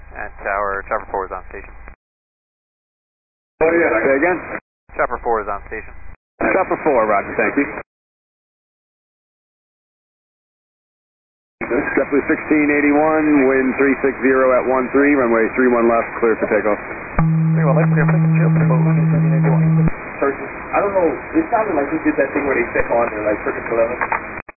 And Chopper 4 is on station. Oh yeah, say again? Chopper 4 is on station. Chopper 4, roger, thank you. Roughly 1681, wind 360 at 13, runway 31 left, clear for takeoff. 31 left, clear for takeoff, boat 1681. I don't know, it sounded like he did that thing where they stick on there, like freaking 11.